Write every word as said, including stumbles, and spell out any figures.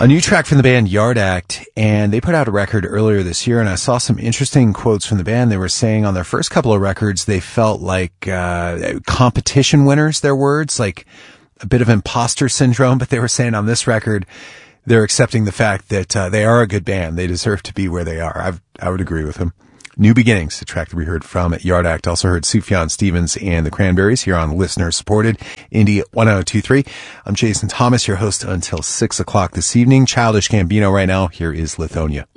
A new track from the band Yard Act, and they put out a record earlier this year, and I saw some interesting quotes from the band. They were saying on their first couple of records, they felt like uh competition winners, their words, like a bit of imposter syndrome, but they were saying on this record, they're accepting the fact that uh, they are a good band. They deserve to be where they are. I've, I would agree with them. New Beginnings, the track that we heard from at Yard Act. Also heard Sufjan Stevens and the Cranberries here on listener-supported Indie one oh two three. I'm Jason Thomas, your host until six o'clock this evening. Childish Gambino right now. Here is Lithonia.